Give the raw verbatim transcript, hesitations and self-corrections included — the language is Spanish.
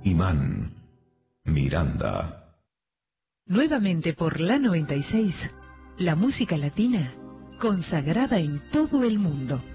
Imán, Miranda. Nuevamente por la noventa y seis, la música latina consagrada en todo el mundo.